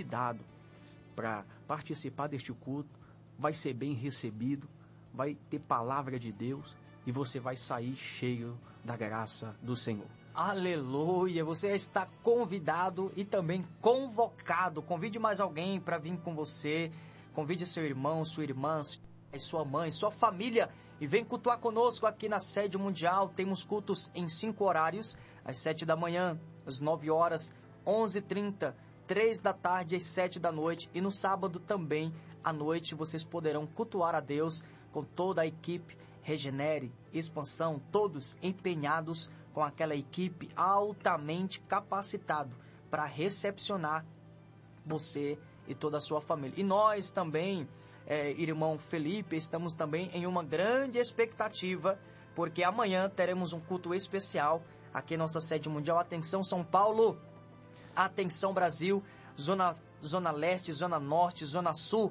convidado para participar deste culto, vai ser bem recebido, vai ter palavra de Deus e você vai sair cheio da graça do Senhor. Aleluia! Você está convidado e também convocado. Convide mais alguém para vir com você. Convide seu irmão, sua irmã, sua mãe, sua família e vem cultuar conosco aqui na Sede Mundial. Temos cultos em 5 horários, às 7 da manhã, às 9 horas, 11h30, 3 da tarde às 7 da noite e no sábado também à noite vocês poderão cultuar a Deus com toda a equipe Regenere, Expansão, todos empenhados com aquela equipe altamente capacitado para recepcionar você e toda a sua família. E nós também, irmão Felipe, estamos também em uma grande expectativa, porque amanhã teremos um culto especial aqui em nossa Sede Mundial. Atenção São Paulo, atenção Brasil, Zona Leste, Zona Norte, Zona Sul,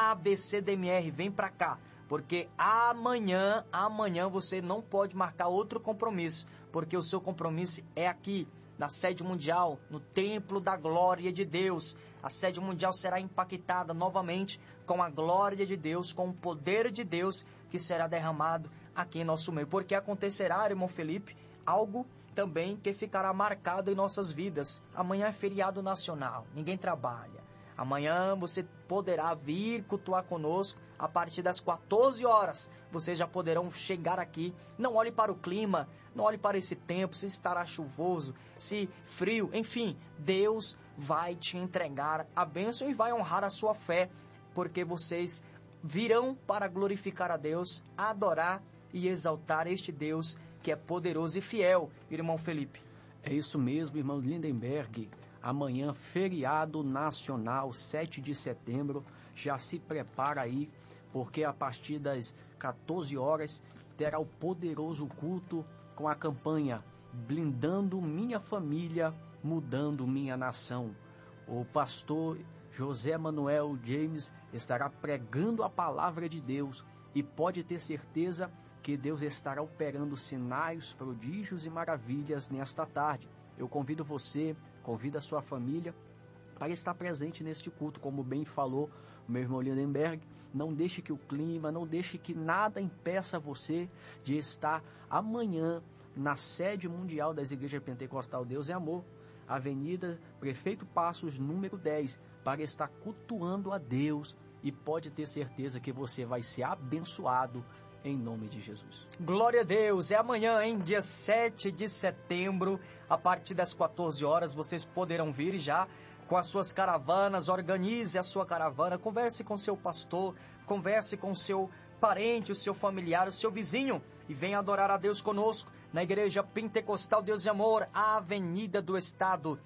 ABCDMR, vem para cá. Porque amanhã você não pode marcar outro compromisso, porque o seu compromisso é aqui, na Sede Mundial, no Templo da Glória de Deus. A Sede Mundial será impactada novamente com a glória de Deus, com o poder de Deus que será derramado aqui em nosso meio. Porque acontecerá, irmão Felipe, algo também que ficará marcado em nossas vidas. Amanhã é feriado nacional, ninguém trabalha. Amanhã você poderá vir cultuar conosco a partir das 14 horas. Vocês já poderão chegar aqui. Não olhe para o clima, não olhe para esse tempo, se estará chuvoso, se frio. Enfim, Deus vai te entregar a bênção e vai honrar a sua fé, porque vocês virão para glorificar a Deus, adorar e exaltar este Deus que é poderoso e fiel, irmão Felipe. É isso mesmo, irmão Lindenberg. Amanhã, feriado nacional, 7 de setembro, já se prepara aí, porque a partir das 14 horas terá o poderoso culto com a campanha Blindando Minha Família, Mudando Minha Nação. O pastor José Manuel James estará pregando a palavra de Deus e pode ter certeza que Deus estará operando sinais, prodígios e maravilhas nesta tarde. Eu convido você, convido a sua família para estar presente neste culto, como bem falou o meu irmão Lindenberg. Não deixe que o clima, não deixe que nada impeça você de estar amanhã na Sede Mundial das Igrejas Pentecostal Deus é Amor, Avenida Prefeito Passos, número 10, para estar cultuando a Deus e pode ter certeza que você vai ser abençoado em nome de Jesus. Glória a Deus, é amanhã, hein? Dia 7 de setembro, a partir das 14 horas, vocês poderão vir já com as suas caravanas, organize a sua caravana, converse com seu pastor, converse com seu parente, o seu familiar, o seu vizinho e venha adorar a Deus conosco na Igreja Pentecostal Deus e Amor, a Avenida do Estado,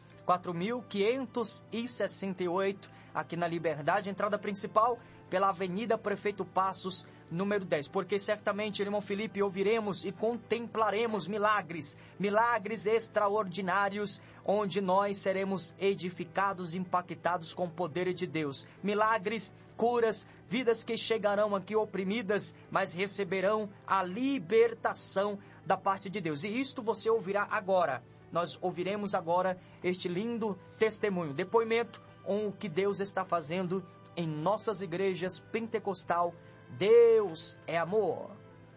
4.568, aqui na Liberdade, entrada principal pela Avenida Prefeito Passos, número 10, porque certamente, irmão Felipe, ouviremos e contemplaremos milagres extraordinários, onde nós seremos edificados, impactados com o poder de Deus. Milagres, curas, vidas que chegarão aqui oprimidas, mas receberão a libertação da parte de Deus. E isto você ouvirá agora. Nós ouviremos agora este lindo testemunho, depoimento, o que Deus está fazendo em nossas igrejas pentecostal. Deus é amor.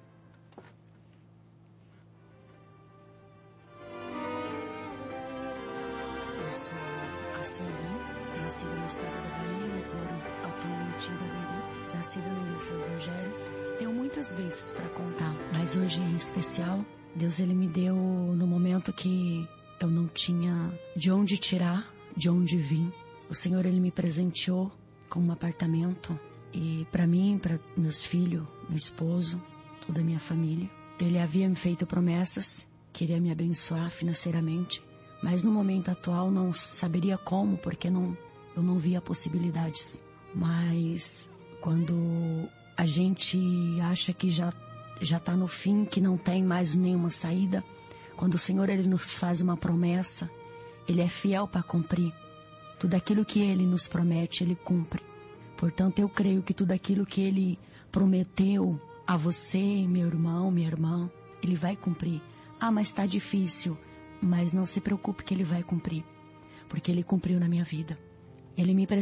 Eu sou a Sueli, nascida no estado da Bahia, mas moro atualmente em Barueri, nascida no Rio São Evangelho. Tenho muitas vezes para contar, mas hoje em especial, Deus ele me deu no momento que eu não tinha de onde tirar, de onde vir. O Senhor ele me presenteou com um apartamento e para mim, para meus filhos, meu esposo, toda a minha família. Ele havia me feito promessas, queria me abençoar financeiramente, mas no momento atual não saberia como, porque eu não via possibilidades. Mas quando a gente acha que já está no fim, que não tem mais nenhuma saída, quando o Senhor ele nos faz uma promessa, Ele é fiel para cumprir. Tudo aquilo que Ele nos promete, Ele cumpre. Portanto, eu creio que tudo aquilo que Ele prometeu a você, meu irmão, minha irmã, Ele vai cumprir. Ah, mas está difícil. Mas não se preocupe que Ele vai cumprir. Porque Ele cumpriu na minha vida. Ele me